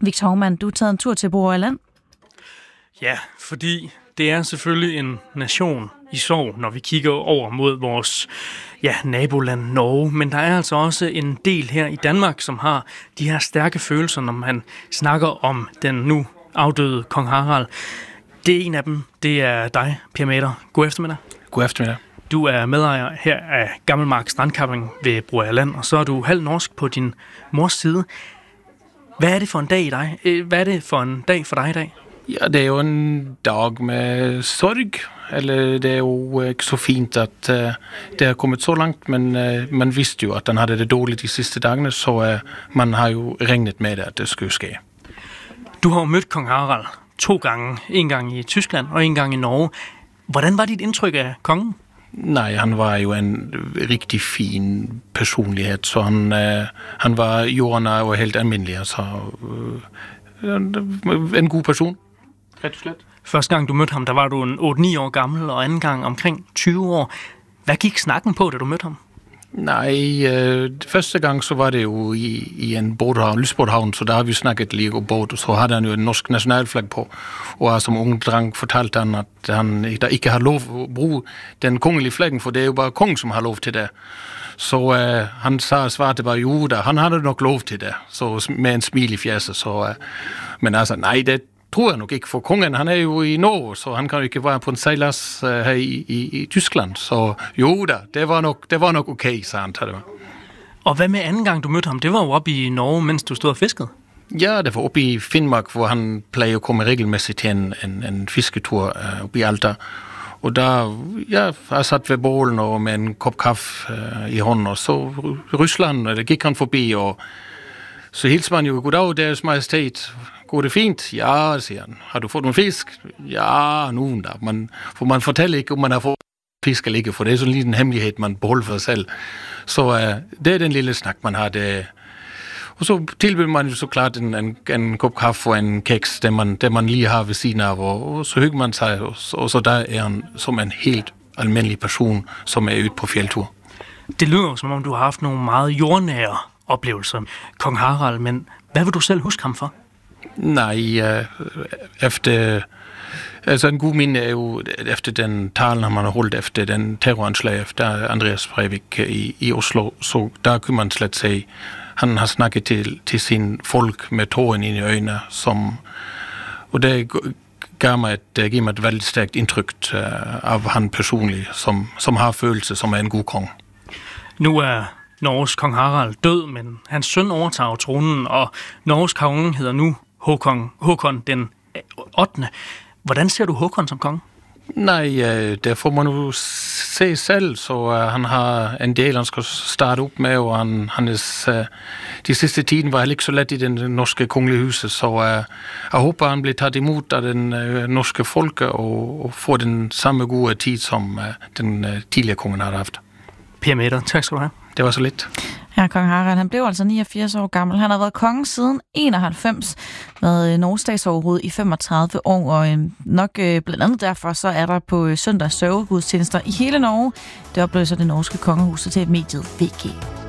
Victor Hovmand, du har taget en tur til Broager-Land. Ja, fordi det er selvfølgelig en nation i sorg, når vi kigger over mod vores naboland Norge. Men der er altså også en del her i Danmark, som har de her stærke følelser, når man snakker om den nu afdøde kong Harald. Det er en af dem. Det er dig, Per Mætter. God eftermiddag. God eftermiddag. Du er medejer her af Gammelmark Strandcamping ved Broager-Land, og så er du halv norsk på din mors side. Hvad er det for en dag for dig i dag? Ja, det er jo en dag med sorg. Eller det er jo ikke så fint, at det er kommet så langt, men man vidste jo, at den havde det dårligt de sidste dagene, så man har jo regnet med det, at det skulle ske. Du har jo mødt kong Harald 2 gange. En gang i Tyskland og en gang i Norge. Hvordan var dit indtryk af kongen? Nej, han var jo en rigtig fin personlighed, så han var jordnær og helt almindelig, så en god person. Ret og slet. Første gang du mødte ham, der var du en 8-9 år gammel, og anden gang omkring 20 år. Hvad gik snakken på, da du mødte ham? Nej, første gang så var det jo i en bådhavn, lystbådhavn, så der har vi snakket lige om båd, og så havde han jo en norsk nationalflag på, og som ung dreng fortalte han, at han der ikke har lov at bruge den kongelige flaggen, for det er jo bare kongen, som har lov til det. Så han svarte bare, jo da, han havde nok lov til det, så med en smil i fjeset, så, men altså, nej, det tror jeg nok ikke, for kongen, han er jo i Norge, så han kan jo ikke være på en sejlads her i Tyskland, så jo da, det var nok okay, sagde han til det. Og hvad med anden gang, du mødte ham? Det var jo oppe i Norge, mens du stod og fiskede? Ja, det var oppe i Finnmark, hvor han plejer at komme regelmæssigt til en fisketur oppe i Alta. Og der, jeg satt ved bålen og med en kop kaffe i hånden, og så Rusland, og det gik han forbi, og så hilste man jo, goddag, deres majestet, går det fint? Ja, siger han. Har du fået nogle fisk? Ja, nogen der. For man fortæller ikke, om man har fået fisk eller ikke, for det er sådan lige en hemmelighed, man beholder for sig selv. Så det er den lille snak, man har det. Og så tilbyder man jo så klart en kop kaffe og en keks, det man lige har ved siden af, og så hygger man sig, og så der er han som en helt almindelig person, som er ude på fjeldtur. Det lyder jo, som om du har haft nogle meget jordnære oplevelser, kong Harald, men hvad vil du selv huske ham for? Nej, altså en god minde er jo efter den talen, man har holdt efter den terroranslag efter Andreas Breivik i Oslo, så der kunne man slet sige, han har snakket til sin folk med tåren ind i øjnene, og det giver mig et veldig stærkt indtryk af han personligt, som har følelse, som er en god kong. Nu er Norges kong Harald død, men hans søn overtager tronen, og Norges konge hedder nu Håkon den 8. Hvordan ser du Håkon som konge? Nej, det får man jo se selv, så han har en del, han skal starte op med, og de sidste tiden var ikke så let i den norske kongelige huset, så jeg håber, han bliver taget imod af den norske folke og får den samme gode tid, som den tidligere kongen har haft. Per Mætter, tak skal du have. Det var så lidt. Ja, kong Harald, han blev altså 89 år gammel. Han har været konge siden 91, været Norges statsoverhoved i 35 år, og nok blandt andet derfor, så er der på søndag sørgegudstjenester i hele Norge. Det oplever så det norske kongehus til mediet VG.